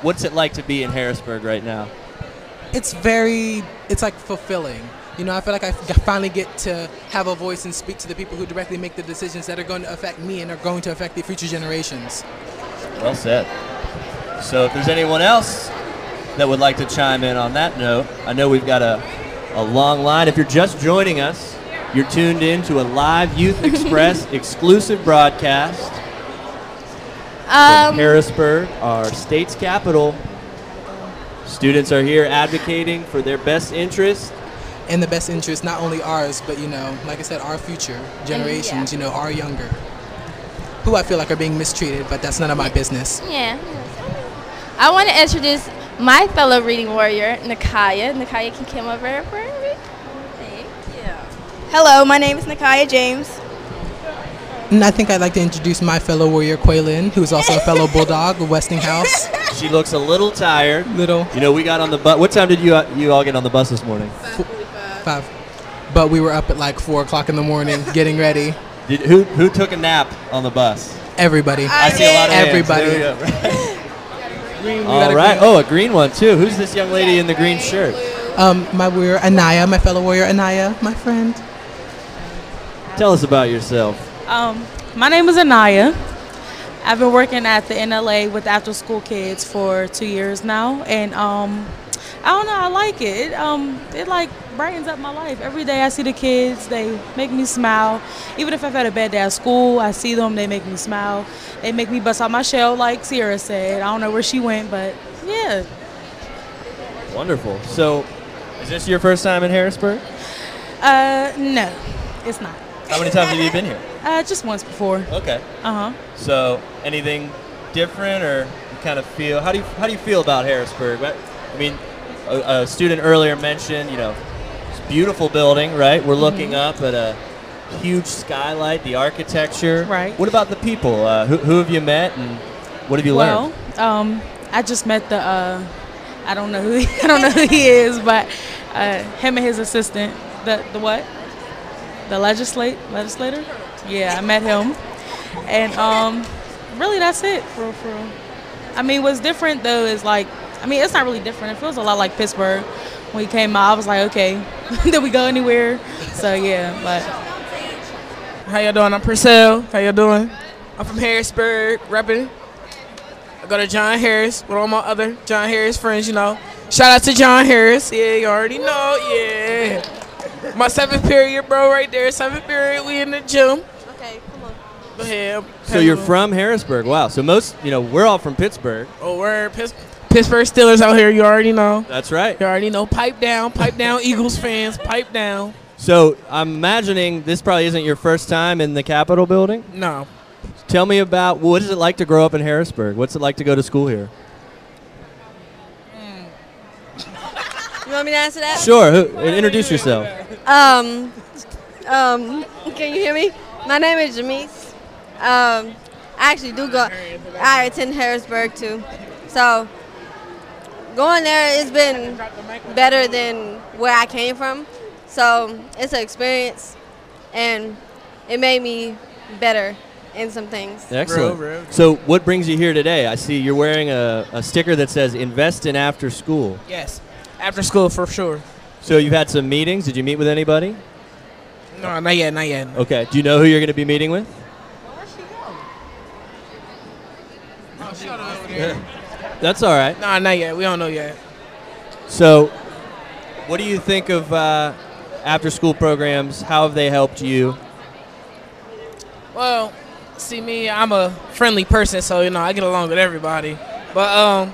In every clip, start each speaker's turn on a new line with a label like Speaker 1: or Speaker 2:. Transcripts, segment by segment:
Speaker 1: What's it like to be in Harrisburg right now?
Speaker 2: It's like fulfilling. You know, I feel like I finally get to have a voice and speak to the people who directly make the decisions that are going to affect me and are going to affect the future generations.
Speaker 1: Well said. So if there's anyone else that would like to chime in on that note, I know we've got a long line. If you're just joining us, you're tuned in to a live Youth Express exclusive broadcast from Harrisburg, our state's capital. Students are here advocating for their best interest.
Speaker 2: And the best interest, not only ours, but, you know, like I said, our future generations, you know, our younger, who I feel like are being mistreated, but that's none of my business.
Speaker 3: Yeah. I want to introduce my fellow reading warrior, Nakaya. Nakaya can come over for me. Thank you.
Speaker 4: Hello, my name is Nakaya James.
Speaker 2: And I think I'd like to introduce my fellow warrior, Quaylin, who's also a fellow Bulldog of Westinghouse.
Speaker 1: She looks a little tired.
Speaker 2: Little.
Speaker 1: You know, we got on the bus. What time did you all get on the bus this morning?
Speaker 2: 5. But we were up at like 4 o'clock in the morning getting ready.
Speaker 1: Who took a nap on the bus?
Speaker 2: Everybody.
Speaker 1: I see a lot of
Speaker 2: everybody.
Speaker 1: Hands. All right. Oh, a green one too. Who's this young lady in the green shirt?
Speaker 2: My warrior Anaya, my fellow warrior Anaya, my friend.
Speaker 1: Tell us about yourself.
Speaker 5: My name is Anaya. I've been working at the NLA with after school kids for 2 years now, and I don't know, I like it. It like brightens up my life. Every day I see the kids, they make me smile. Even if I've had a bad day at school, I see them, they make me smile. They make me bust out my shell, like Sierra said. I don't know where she went, but yeah.
Speaker 1: Wonderful. So, is this your first time in Harrisburg?
Speaker 5: No, it's not.
Speaker 1: How many times have you been here?
Speaker 5: Just once before.
Speaker 1: Okay.
Speaker 5: Uh-huh.
Speaker 1: So, anything different, or you kind of feel? How do you feel about Harrisburg? I mean, a student earlier mentioned, you know, it's a beautiful building, right? We're looking up at a huge skylight, the architecture.
Speaker 5: Right.
Speaker 1: What about the people? Who have you met, and what have you learned?
Speaker 5: Well, I just met the. I don't know who he is, but him and his assistant. The what? The legislator? Yeah, I met him, and really that's it. For real. I mean, what's different though is like, I mean, it's not really different. It feels a lot like Pittsburgh. When we came out, I was like, okay, did we go anywhere? So yeah, but.
Speaker 6: How y'all doing? I'm Purcell. How y'all doing? I'm from Harrisburg, repping. I go to John Harris with all my other John Harris friends, you know. Shout out to John Harris. Yeah, you already know. Yeah. My 7th period, bro, right there. 7th period, we in the gym.
Speaker 4: Okay, come on.
Speaker 6: Go ahead.
Speaker 1: So you're from Harrisburg. Wow. So we're all from Pittsburgh.
Speaker 6: Oh, we're Pittsburgh Steelers out here. You already know.
Speaker 1: That's right.
Speaker 6: You already know. Pipe down, Eagles fans. Pipe down.
Speaker 1: So I'm imagining this probably isn't your first time in the Capitol building?
Speaker 6: No.
Speaker 1: Tell me about, what is it like to grow up in Harrisburg? What's it like to go to school here?
Speaker 4: You want me to answer that?
Speaker 1: Sure. Introduce yourself.
Speaker 4: Can you hear me? My name is Jamise. I actually I attend Harrisburg too. So going there has been better than where I came from. So it's an experience, and it made me better in some things.
Speaker 1: Excellent. So what brings you here today? I see you're wearing a sticker that says invest in after school.
Speaker 6: Yes, after school for sure.
Speaker 1: So you've had some meetings. Did you meet with anybody?
Speaker 6: No, not yet.
Speaker 1: Okay. Do you know who you're going to be meeting with? That's all right.
Speaker 6: No, not yet. We don't know yet.
Speaker 1: So what do you think of after-school programs? How have they helped you?
Speaker 6: Well, see me, I'm a friendly person, so, you know, I get along with everybody. But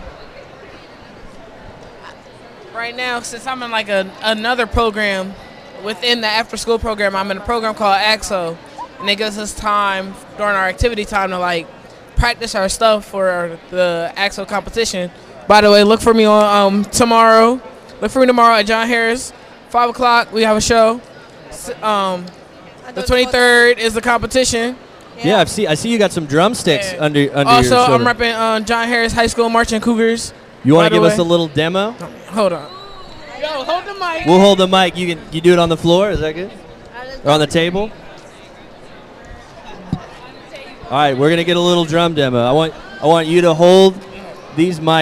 Speaker 6: right now, since I'm in like another program within the after-school program, I'm in a program called AXO, and it gives us time during our activity time to like practice our stuff for the AXO competition. By the way, look for me on tomorrow. Look for me tomorrow at John Harris, 5 o'clock. We have a show. The 23rd is the competition.
Speaker 1: Yeah, I see you got some drumsticks under your shoulder.
Speaker 6: Also, I'm repping John Harris High School Marching Cougars.
Speaker 1: You want to give us a little demo?
Speaker 6: Hold on. Yo, hold the mic.
Speaker 1: We'll hold the mic. You do it on the floor. Is that good? Or on the table? All right, we're gonna get a little drum demo. I want you to hold these mics.